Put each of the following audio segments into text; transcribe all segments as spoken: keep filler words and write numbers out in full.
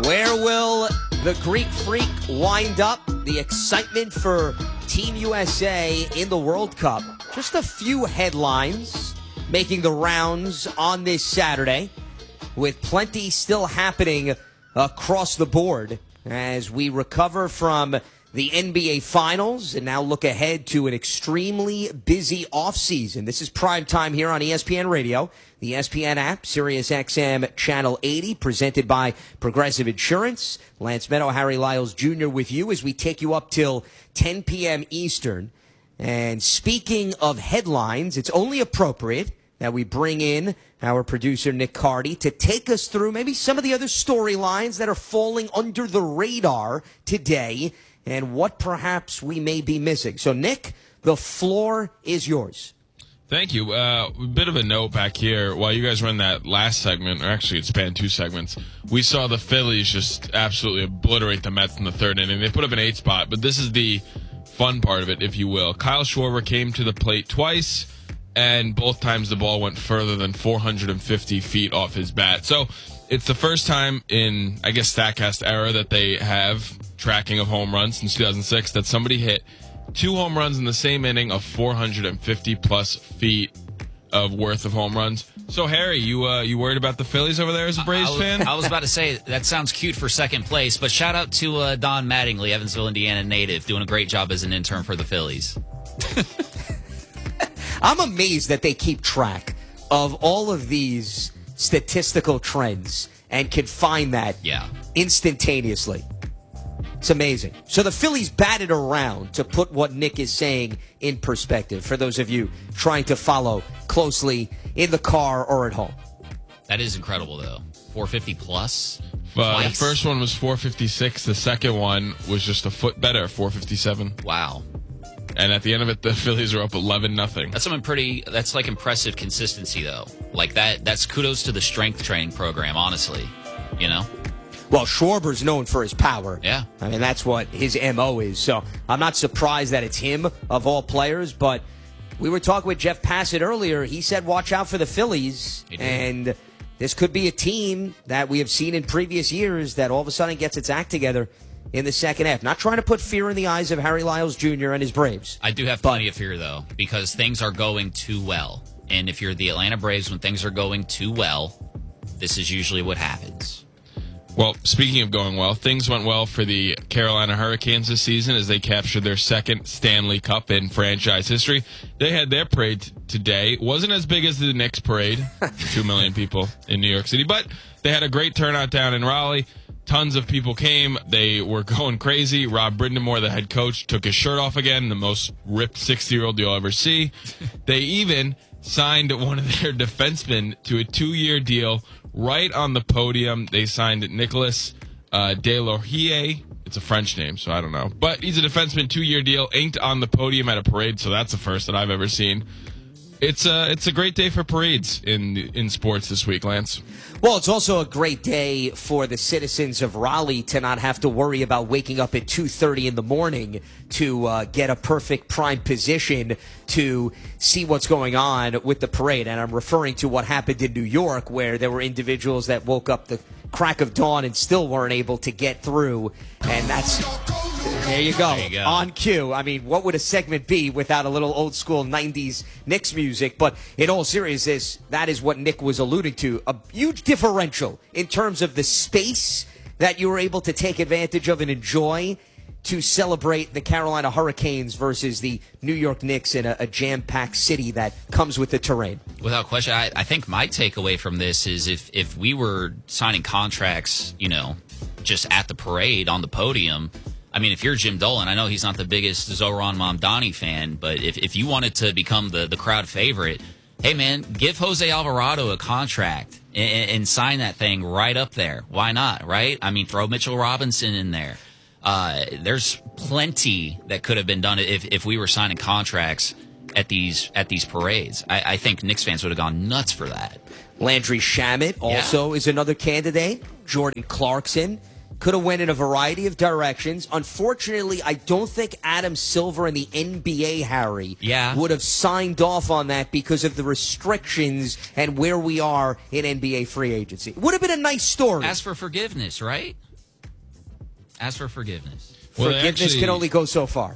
Where will the Greek Freak wind up? The excitement for Team U S A in the World Cup. Just a few headlines making the rounds on this Saturday, with plenty still happening across the board as we recover from the N B A Finals and now look ahead to an extremely busy offseason. This is prime time here on E S P N Radio, the E S P N app, Sirius X M Channel eighty, presented by Progressive Insurance. Lance Meadow, Harry Lyles Junior with you as we take you up till ten p.m. Eastern. And speaking of headlines, it's only appropriate that we bring in our producer, Nick Cardy, to take us through maybe some of the other storylines that are falling under the radar today and what perhaps we may be missing. So, Nick, the floor is yours. Thank you. Uh, a bit of a note back here. While you guys run that last segment, or actually it spanned two segments, we saw the Phillies just absolutely obliterate the Mets in the third inning. They put up an eight spot, but this is the fun part of it, if you will. Kyle Schwarber came to the plate twice, and both times the ball went further than four hundred fifty feet off his bat. So it's the first time in, I guess, StatCast era that they have tracking of home runs since two thousand six that somebody hit two home runs in the same inning of four hundred fifty plus feet of worth of home runs. So, Harry, you uh, you worried about the Phillies over there as a Braves I, I, fan? I was about to say, that sounds cute for second place, but shout out to uh, Don Mattingly, Evansville, Indiana native, doing a great job as an intern for the Phillies. I'm amazed that they keep track of all of these statistical trends and can find that yeah. instantaneously. It's amazing. So the Phillies batted around to put what Nick is saying in perspective for those of you trying to follow closely in the car or at home. That is incredible, though. four fifty plus. Uh, the first one was four fifty-six. The second one was just a foot better, four fifty-seven. Wow. And at the end of it, the Phillies are up eleven nothing. That's something pretty. That's like impressive consistency, though. Like that. That's kudos to the strength training program. Honestly, you know. Well, Schwarber's known for his power. Yeah. I mean, that's what his M O is. So I'm not surprised that it's him of all players. But we were talking with Jeff Passett earlier. He said, watch out for the Phillies. And this could be a team that we have seen in previous years that all of a sudden gets its act together in the second half. Not trying to put fear in the eyes of Harry Lyles Junior and his Braves. I do have plenty of fear, though, because things are going too well. And if you're the Atlanta Braves, when things are going too well, this is usually what happens. Well, speaking of going well, things went well for the Carolina Hurricanes this season as they captured their second Stanley Cup in franchise history. They had their parade t- today. Wasn't as big as the Knicks parade, two million people in New York City, but they had a great turnout down in Raleigh. Tons of people came. They were going crazy. Rob Brindamore, the head coach, took his shirt off again, the most ripped sixty-year-old you'll ever see. They even signed one of their defensemen to a two-year deal right on the podium. They signed Nicolas uh, Deslauriers. It's a French name, so I don't know. But he's a defenseman, two-year deal, inked on the podium at a parade, so that's the first that I've ever seen. It's a, it's a great day for parades in in sports this week, Lance. Well, it's also a great day for the citizens of Raleigh to not have to worry about waking up at two thirty in the morning to uh, get a perfect prime position to see what's going on with the parade. And I'm referring to what happened in New York, where there were individuals that woke up the crack of dawn and still weren't able to get through. And that's... There you go. There you go. On cue. I mean, what would a segment be without a little old school nineties Knicks music? But in all seriousness, that is what Nick was alluding to. A huge differential in terms of the space that you were able to take advantage of and enjoy to celebrate the Carolina Hurricanes versus the New York Knicks in a, a jam-packed city that comes with the terrain. Without question, I, I think my takeaway from this is if, if we were signing contracts, you know, just at the parade on the podium, I mean, if you're Jim Dolan, I know he's not the biggest Zoran Mamdani fan, but if, if you wanted to become the, the crowd favorite, hey, man, give Jose Alvarado a contract and, and sign that thing right up there. Why not, right? I mean, throw Mitchell Robinson in there. Uh, there's plenty that could have been done if, if we were signing contracts at these at these parades. I, I think Knicks fans would have gone nuts for that. Landry Shamet also yeah. is another candidate. Jordan Clarkson could have went in a variety of directions. Unfortunately, I don't think Adam Silver and the N B A, Harry, yeah. would have signed off on that because of the restrictions and where we are in N B A free agency. Would have been a nice story. Ask for forgiveness, right? Ask for forgiveness. Well, Forgiveness actually, can only go so far.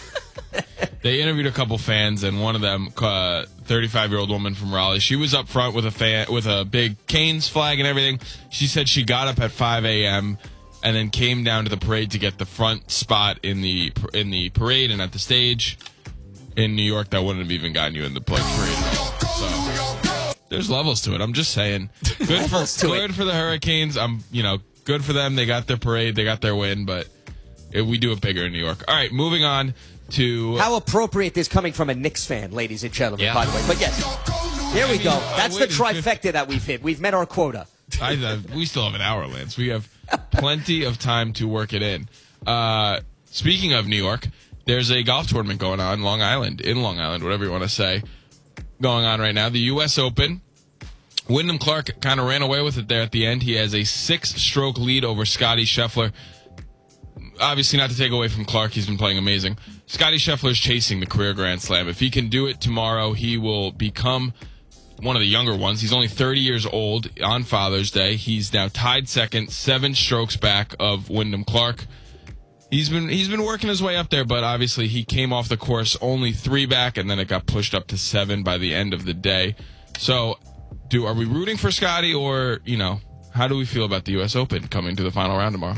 They interviewed a couple fans, and one of them, a thirty-five-year-old woman from Raleigh, she was up front with a fan with a big Canes flag and everything. She said she got up at five a.m. and then came down to the parade to get the front spot in the in the parade and at the stage. In New York, that wouldn't have even gotten you in the parade at all. So there's levels to it. I'm just saying. Good for good for the Hurricanes. I'm you know good for them. They got their parade. They got their win. But it, we do it bigger in New York. All right, moving on to how appropriate this coming from a Knicks fan, ladies and gentlemen. Yeah. By the way, but yes, there we I mean, go. I That's the waited trifecta that we've hit. We've met our quota. I, uh, we still have an hour, Lance. We have plenty of time to work it in. Uh, speaking of New York, there's a golf tournament going on, Long Island, in Long Island, whatever you want to say, going on right now. The U S Open. Wyndham Clark kind of ran away with it there at the end. He has a six-stroke lead over Scotty Scheffler. Obviously, not to take away from Clark. He's been playing amazing. Scotty Scheffler is chasing the career Grand Slam. If he can do it tomorrow, he will become one of the younger ones. He's only thirty years old on Father's Day. He's now tied second, seven strokes back of Wyndham Clark. He's been he's been working his way up there, but obviously he came off the course only three back, and then it got pushed up to seven by the end of the day. So, do are we rooting for Scotty, or, you know, how do we feel about the U S Open coming to the final round tomorrow?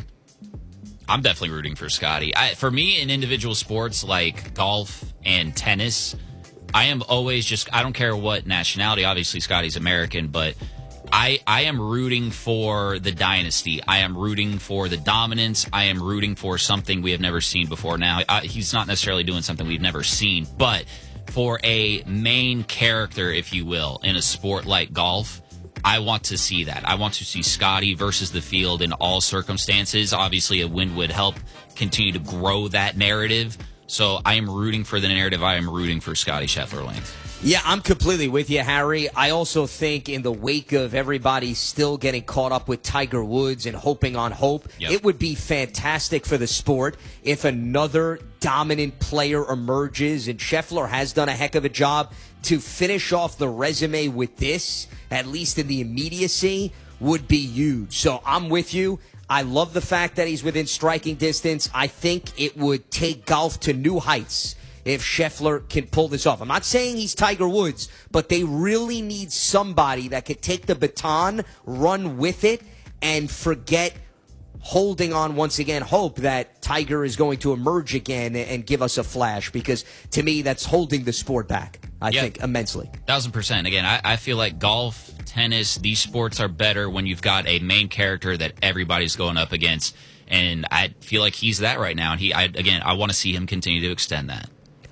I'm definitely rooting for Scotty. I, for me, in individual sports like golf and tennis, I am always just, I don't care what nationality. Obviously, Scotty's American, but I, I am rooting for the dynasty. I am rooting for the dominance. I am rooting for something we have never seen before. Now, I, he's not necessarily doing something we've never seen, but for a main character, if you will, in a sport like golf, I want to see that. I want to see Scotty versus the field in all circumstances. Obviously, a win would help continue to grow that narrative. So I am rooting for the narrative. I am rooting for Scotty Scheffler, Lance. Yeah, I'm completely with you, Harry. I also think in the wake of everybody still getting caught up with Tiger Woods and hoping on hope, yep. It would be fantastic for the sport if another dominant player emerges, and Scheffler has done a heck of a job to finish off the resume with this, at least in the immediacy, would be huge. So I'm with you. I love the fact that he's within striking distance. I think it would take golf to new heights if Scheffler can pull this off. I'm not saying he's Tiger Woods, but they really need somebody that could take the baton, run with it, and forget holding on once again, hope that Tiger is going to emerge again and give us a flash, because to me, that's holding the sport back, I yep. think, immensely. Thousand percent. Again, I, I feel like golf, tennis, these sports are better when you've got a main character that everybody's going up against, and I feel like he's that right now. And he, I, again, I want to see him continue to extend that.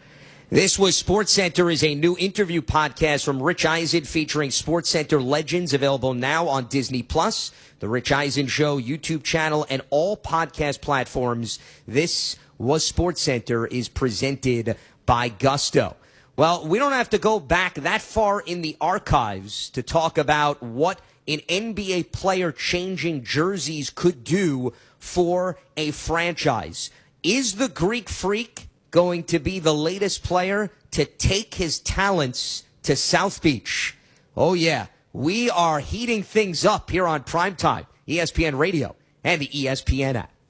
This was SportsCenter, is a new interview podcast from Rich Eisen featuring SportsCenter legends, available now on Disney Plus, the Rich Eisen Show YouTube channel, and all podcast platforms. This was SportsCenter is presented by Gusto. Well, we don't have to go back that far in the archives to talk about what an N B A player changing jerseys could do for a franchise. Is the Greek Freak going to be the latest player to take his talents to South Beach? Oh, yeah. We are heating things up here on Primetime, E S P N Radio, and the E S P N app.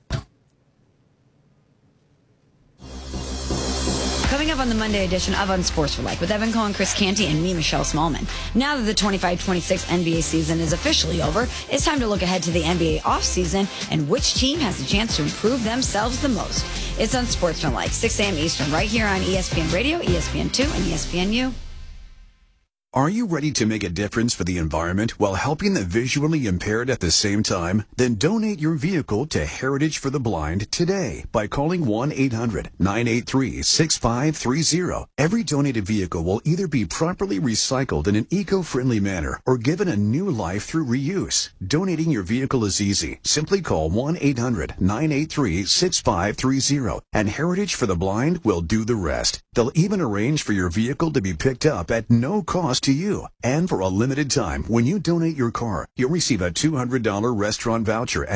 Coming up on the Monday edition of Unsportsmanlike with Evan Cohen, Chris Canty, and me, Michelle Smallman. Now that the twenty-five twenty-six N B A season is officially over, it's time to look ahead to the N B A offseason and which team has a chance to improve themselves the most. It's Unsportsmanlike, six a.m. Eastern, right here on E S P N Radio, E S P N two, and E S P N U. Are you ready to make a difference for the environment while helping the visually impaired at the same time? Then donate your vehicle to Heritage for the Blind today by calling one eight hundred nine eight three six five three zero. Every donated vehicle will either be properly recycled in an eco-friendly manner or given a new life through reuse. Donating your vehicle is easy. Simply call one eight hundred nine eight three six five three zero and Heritage for the Blind will do the rest. They'll even arrange for your vehicle to be picked up at no cost to you. And for a limited time, when you donate your car, you'll receive a two hundred dollars restaurant voucher